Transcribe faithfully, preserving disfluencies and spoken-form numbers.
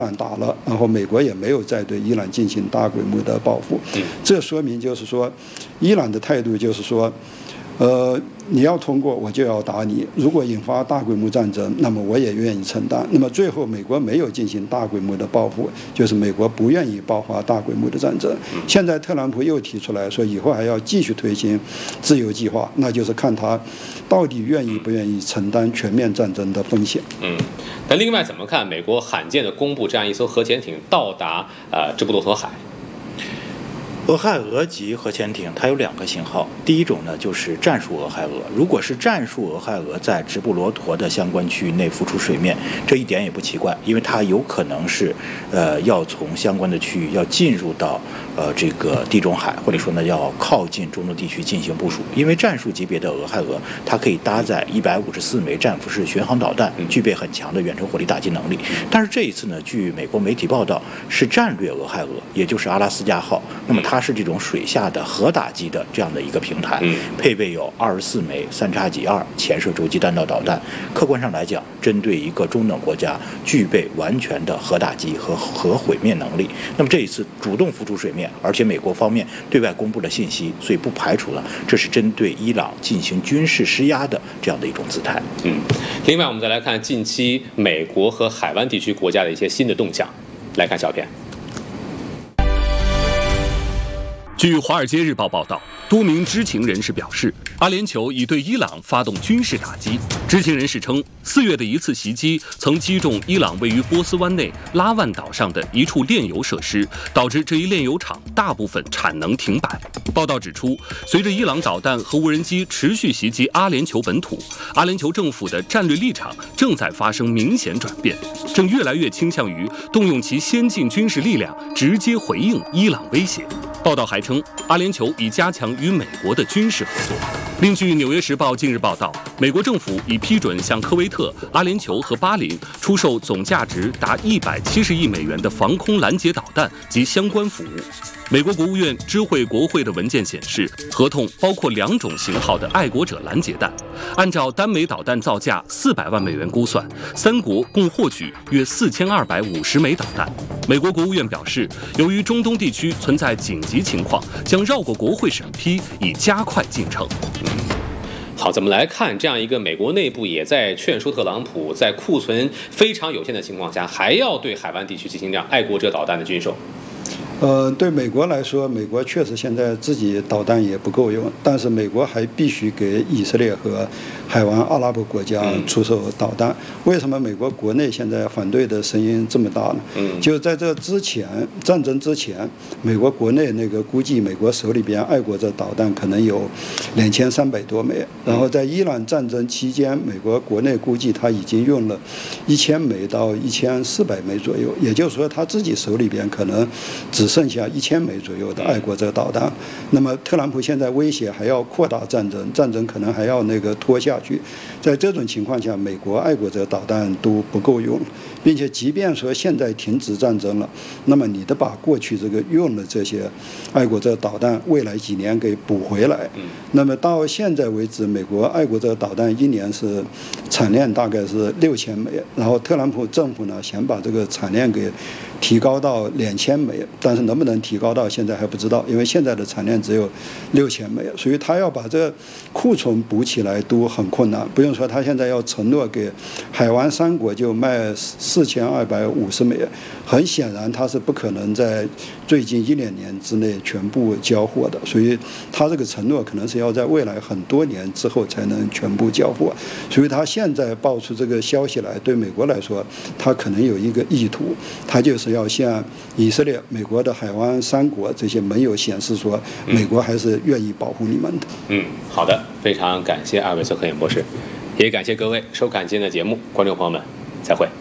打了，然后美国也没有再对伊朗进行大规模的报复，这说明就是说，伊朗的态度就是说，呃，你要通过我就要打你，如果引发大规模战争，那么我也愿意承担。那么最后美国没有进行大规模的报复，就是美国不愿意爆发大规模的战争。现在特朗普又提出来说，以后还要继续推行自由计划，那就是看他到底愿意不愿意承担全面战争的风险。 嗯。那另外怎么看美国罕见的公布这样一艘核潜艇到达呃直布罗陀海？ 俄亥俄级核潜艇它有两个型号，第一种呢就是战术俄亥俄，如果是战术俄亥俄在直布罗陀的相关区域内浮出水面，这一点也不奇怪，因为它有可能是呃要从相关的区域要进入到呃这个地中海，或者说呢要靠近中东地区进行部署。因为战术级别的俄亥俄它可以搭载一百五十四枚战斧式巡航导弹，具备很强的远程火力打击能力。但是这一次呢，据美国媒体报道，是战略俄亥俄，也就是阿拉斯加号，那么它是这种水下的核打击的这样的一个平台，配备有二十四枚三叉戟二潜射洲际弹道导弹。客观上来讲，针对一个中等国家具备完全的核打击和核毁灭能力。那么这一次主动浮出水面，而且美国方面对外公布了信息，所以不排除了这是针对伊朗进行军事施压的这样的一种姿态。 嗯，另外我们再来看近期美国和海湾地区国家的一些新的动向，来看小片。 据《华尔街日报》报道，多名知情人士表示，阿联酋已对伊朗发动军事打击。知情人士称，四月的一次袭击曾击中伊朗位于波斯湾内拉万岛上的一处炼油设施，导致这一炼油厂大部分产能停摆。报道指出，随着伊朗导弹和无人机持续袭击阿联酋本土，阿联酋政府的战略立场正在发生明显转变，正越来越倾向于动用其先进军事力量直接回应伊朗威胁。报道还称，阿联酋已加强与美国的军事合作。另据《纽约时报》近日报道，美国政府已批准向科威特、阿联酋和巴林出售总价值达一百七十亿美元的防空拦截导弹及相关服务。美国国务院知会国会的文件显示，合同包括两种型号的爱国者拦截弹，按照单枚导弹造价四百万美元估算，三国共获取约四千二百五十枚导弹。美国国务院表示，由于中东地区存在紧急情况，将绕过国会审批，以加快进程。 好，咱们来看这样一个美国内部也在劝说特朗普，在库存非常有限的情况下，还要对海湾地区进行这样爱国者导弹的军售。 呃，对美国来说，美国确实现在自己导弹也不够用，但是美国还必须给以色列和海湾阿拉伯国家出售导弹。为什么美国国内现在反对的声音这么大呢？嗯，就在这之前，战争之前，美国国内那个估计，美国手里边爱国者导弹可能有两千三百多枚，然后在伊朗战争期间，美国国内估计他已经用了一千枚到一千四百枚左右，也就是说他自己手里边可能只剩下一千枚左右的爱国者导弹。那么特朗普现在威胁还要扩大战争，战争可能还要那个拖下去。在这种情况下，美国爱国者导弹都不够用，并且即便说现在停止战争了，那么你得把过去这个用的这些爱国者导弹未来几年给补回来。那么到现在为止，美国爱国者导弹一年是产量大概是六千枚，然后特朗普政府呢想把这个产量给提高到两千枚，但是能不能提高到现在还不知道，因为现在的产量只有六千枚，所以他要把这个库存补起来都很困难。不用说，他现在要承诺给海湾三国就卖四千二百五十枚，很显然他是不可能在最近一两年之内全部交货的，所以他这个承诺可能是要在未来很多年之后才能全部交货。所以他现在爆出这个消息来，对美国来说，他可能有一个意图，他就是要向以色列、美国的海湾三国这些盟友显示说，美国还是愿意保护你们的。 嗯，好的，非常感谢二位做科研博士，也感谢各位收看今天的节目，观众朋友们，再会。